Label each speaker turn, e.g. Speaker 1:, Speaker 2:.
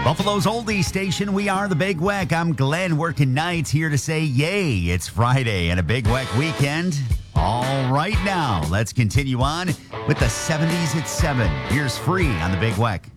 Speaker 1: Buffalo's oldie station, we are the Big Weck. I'm Glenn, working nights here to say yay, it's Friday and a Big Weck weekend. All right now, let's continue on with the 70s at 7. Here's Free on the Big Weck.